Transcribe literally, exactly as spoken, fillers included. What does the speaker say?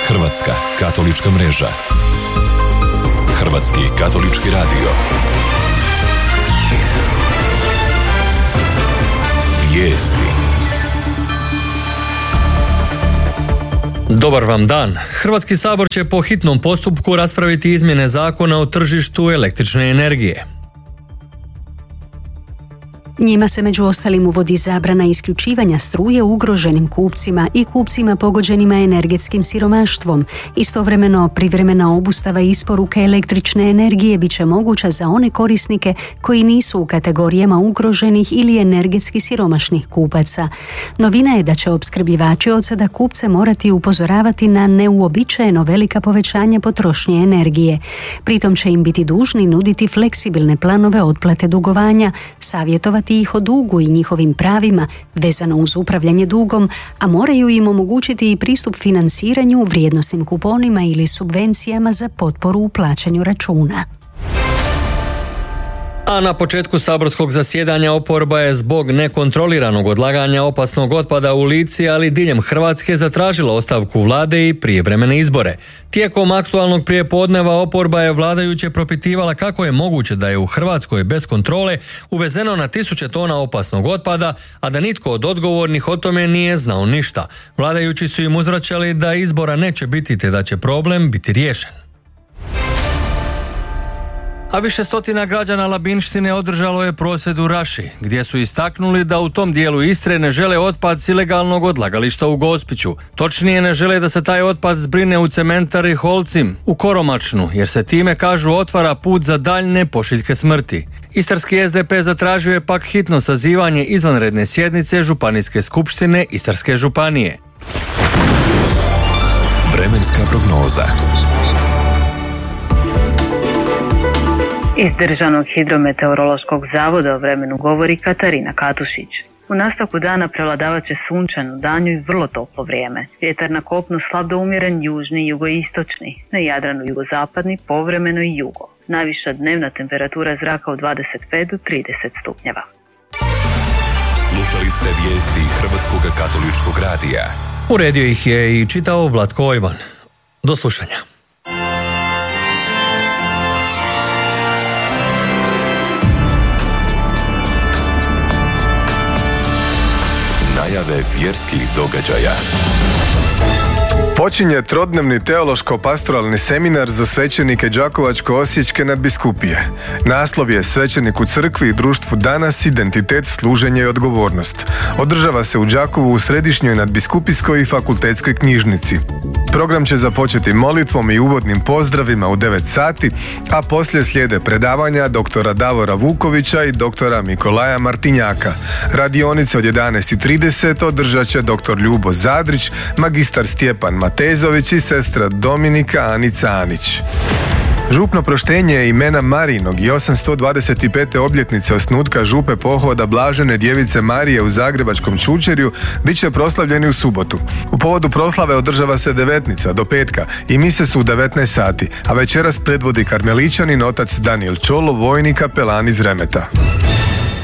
Hrvatska katolička mreža. Hrvatski katolički radio. Vijesti. Dobar vam dan. Hrvatski sabor će po hitnom postupku raspraviti izmjene zakona o tržištu električne energije. Njima se među ostalim uvodi zabrana isključivanja struje ugroženim kupcima i kupcima pogođenima energetskim siromaštvom. Istovremeno, privremena obustava isporuke električne energije bit će moguća za one korisnike koji nisu u kategorijama ugroženih ili energetski siromašnih kupaca. Novina je da će opskrbljivači od sada kupce morati upozoravati na neuobičajeno velika povećanja potrošnje energije. Pritom će im biti dužni nuditi fleksibilne planove otplate dugovanja, savjetovati ih o dugu i njihovim pravima vezano uz upravljanje dugom, a moraju im omogućiti i pristup financiranju, vrijednosnim kuponima ili subvencijama za potporu u plaćanju računa. A na početku saborskog zasjedanja oporba je zbog nekontroliranog odlaganja opasnog otpada u Lici, ali diljem Hrvatske, zatražila ostavku vlade i prijevremene izbore. Tijekom aktualnog prijepodneva oporba je vladajuće propitivala kako je moguće da je u Hrvatskoj bez kontrole uvezeno na tisuće tona opasnog otpada, a da nitko od odgovornih o tome nije znao ništa. Vladajući su im uzvraćali da izbora neće biti te da će problem biti riješen. A više stotina građana Labinštine održalo je prosvjed u Raši, gdje su istaknuli da u tom dijelu Istre ne žele otpad s ilegalnog odlagališta u Gospiću. Točnije, ne žele da se taj otpad zbrine u cementari Holcim u Koromačnu, jer se time, kažu, otvara put za daljne pošiljke smrti. Istarski es de pe zatražio je pak hitno sazivanje izvanredne sjednice Županijske skupštine Istarske županije. Vremenska prognoza. Iz Državnog hidrometeorološkog zavoda o vremenu govori Katarina Katušić. U nastavku dana prevladavat će sunčano, danju i vrlo toplo vrijeme. Vjetar na kopnu slab do umjeren južni i jugoistočni, na Jadranu jugozapadni, povremeno i jugo. Najviša dnevna temperatura zraka od dvadeset pet do trideset stupnjeva. Slušali ste vijesti Hrvatskog katoličkog radija. Uredio ih je i čitao Vlatko Ivan. Do slušanja. Najave vjerskih događaja. Počinje trodnevni teološko-pastoralni seminar za svećenike Đakovačko-osječke nadbiskupije. Naslov je Svećenik u crkvi i društvu danas, identitet, služenje i odgovornost. Održava se u Đakovu u središnjoj nadbiskupijskoj i fakultetskoj knjižnici. Program će započeti molitvom i uvodnim pozdravima u devet sati, a poslije slijede predavanja doktora Davora Vukovića i doktora Mikolaja Martinjaka. Radionice od jedanaest i trideset održat će doktor Ljubo Zadrić, magistar Stjepan Matezović i sestra Dominika Anica Anić. Župno proštenje imena Marinog i osamsto dvadeset pete obljetnice osnutka župe pohoda Blažene djevice Marije u zagrebačkom Čučerju bit će proslavljeni u subotu. U povodu proslave održava se devetnica do petka i mise su u devetnaest sati, a večeras predvodi karmeličanin otac Daniel Čolo, vojni kapelan iz Remeta.